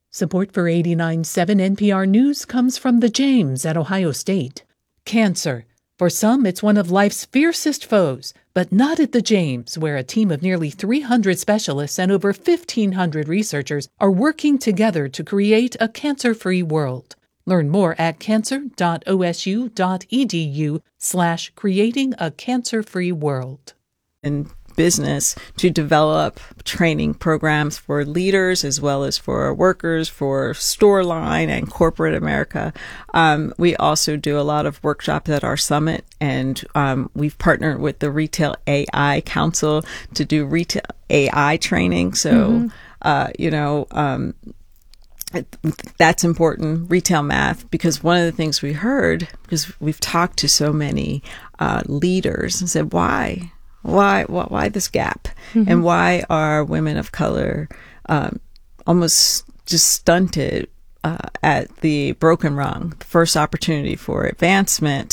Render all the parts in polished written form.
Support for 89.7 NPR News comes from the James at Ohio State. Cancer. For some, it's one of life's fiercest foes, but not at the James, where a team of nearly 300 specialists and over 1,500 researchers are working together to create a cancer-free world. Learn more at cancer.osu.edu/creating-a-cancer-free-world. In business to develop training programs for leaders as well as for workers, for store line and corporate America. We also do a lot of workshops at our summit, and we've partnered with the Retail AI Council to do retail AI training. So, that's important, retail math, because one of the things we heard, because we've talked to so many leaders and said, why this gap? Mm-hmm. And why are women of color almost just stunted at the broken rung, the first opportunity for advancement?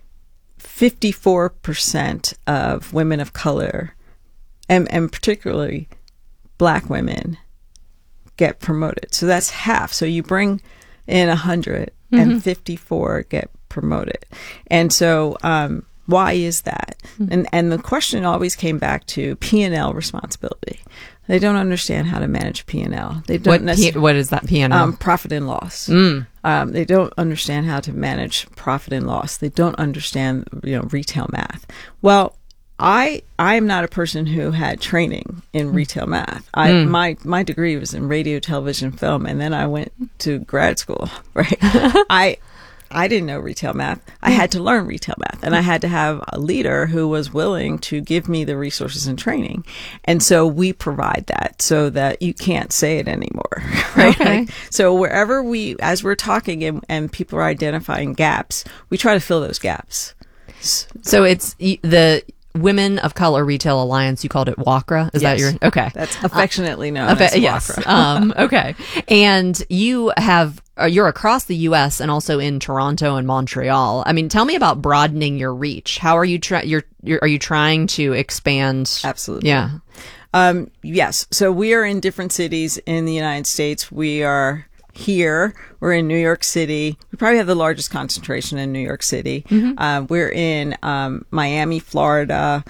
54% of women of color, and particularly Black women, get promoted. So that's half. So you bring in 100 and 54 get promoted. And so why is that? And the question always came back to P&L responsibility. They don't understand how to manage P&L. They don't what is that P&L? Profit and loss. They don't understand how to manage profit and loss. They don't understand, retail math. Well, I am not a person who had training in retail math. My degree was in radio, television, film, and then I went to grad school, right? I didn't know retail math. I had to learn retail math, and I had to have a leader who was willing to give me the resources and training. And so we provide that so that you can't say it anymore, right? Okay. So wherever as we're talking and people are identifying gaps, we try to fill those gaps. So it's the Women of Color Retail Alliance. You called it WACRA. Is that your okay? That's affectionately known as WACRA. Yes. Okay. And you're across the U.S. and also in Toronto and Montreal. I mean, tell me about broadening your reach. How are you are you trying to expand? Absolutely. Yeah. Yes. So we are in different cities in the United States. We are here. We're in New York City. We probably have the largest concentration in New York City. We're in Miami, Florida,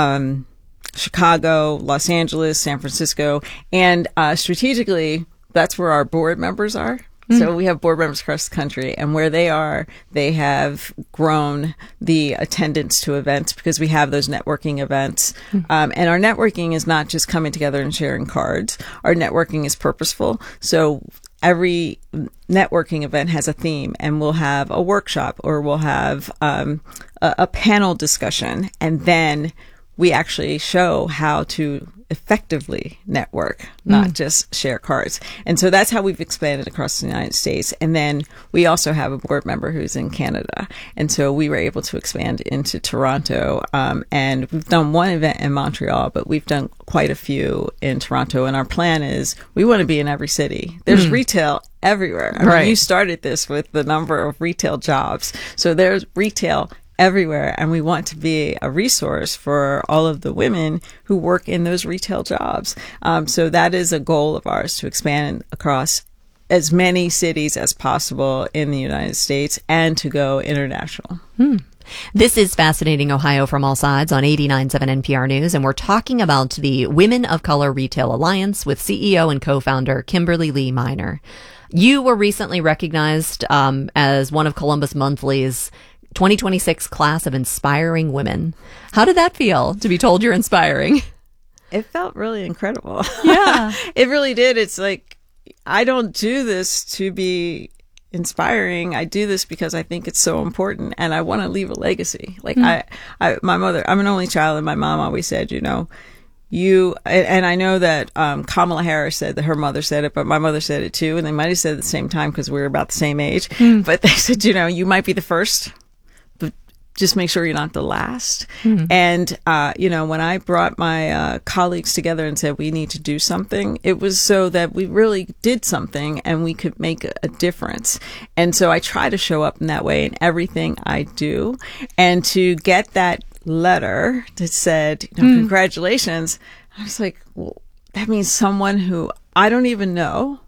Chicago, Los Angeles, San Francisco, and strategically, that's where our board members are. So we have board members across the country, and where they are, they have grown the attendance to events because we have those networking events. And our networking is not just coming together and sharing cards. Our networking is purposeful. So every networking event has a theme, and we'll have a workshop or we'll have a panel discussion, and then we actually show how to effectively network, not just share cards. And so that's how we've expanded across the United States. And then we also have a board member who's in Canada. And so we were able to expand into Toronto. And we've done one event in Montreal, but we've done quite a few in Toronto. And our plan is we want to be in every city. There's retail everywhere. I mean, you started this with the number of retail jobs. So there's retail everywhere, and we want to be a resource for all of the women who work in those retail jobs. So that is a goal of ours, to expand across as many cities as possible in the United States and to go international. This is Fascinating Ohio from All Sides on 89.7 NPR News, and we're talking about the Women of Color Retail Alliance with CEO and co-founder Kimberly Lee Minor. You were recently recognized as one of Columbus Monthly's 2026 class of inspiring women. How did that feel to be told you're inspiring? It felt really incredible. Yeah. It really did. It's like, I don't do this to be inspiring. I do this because I think it's so important, and I want to leave a legacy. Like my mother, I'm an only child, and my mom always said, and I know that Kamala Harris said that her mother said it, but my mother said it too, and they might have said it at the same time because we were about the same age. But they said, you might be the first, but just make sure you're not the last. And, when I brought my colleagues together and said we need to do something, it was so that we really did something and we could make a difference. And so I try to show up in that way in everything I do. And to get that letter that said, congratulations, I was like, well, that means someone who I don't even know